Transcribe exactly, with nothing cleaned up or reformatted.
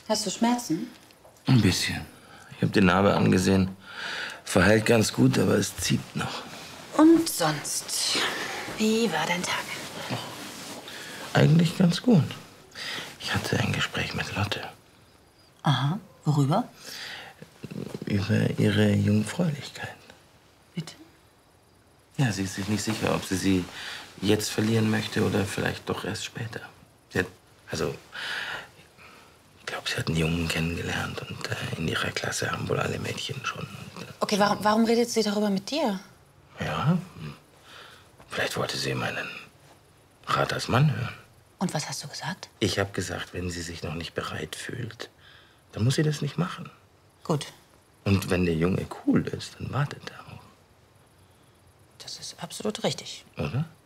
Hast du Schmerzen? Ein bisschen. Ich habe die Narbe angesehen. Verheilt ganz gut, aber es zieht noch. Und sonst? Wie war dein Tag? Eigentlich ganz gut. Ich hatte ein Gespräch mit Lotte. Aha. Worüber? Über ihre Jungfräulichkeit. Bitte? Ja, sie ist sich nicht sicher, ob sie sie jetzt verlieren möchte oder vielleicht doch erst später. Sie hat, also, ich glaube, sie hat einen Jungen kennengelernt und äh, in ihrer Klasse haben wohl alle Mädchen schon. Und, äh, Okay, warum, warum redet sie darüber mit dir? ja, vielleicht wollte sie meinen Rat als Mann hören. Und was hast du gesagt? Ich habe gesagt, wenn sie sich noch nicht bereit fühlt, dann muss sie das nicht machen. Gut. Und wenn der Junge cool ist, dann wartet er auch. Das ist absolut richtig. Oder?